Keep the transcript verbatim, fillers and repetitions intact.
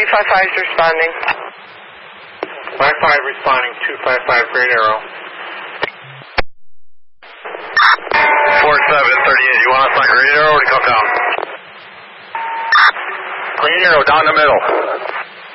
two five five is responding. five five responding, two five five, Great Arrow. four seven thirty-eight, you want us on Great Arrow or to come down? Great Arrow, down the middle.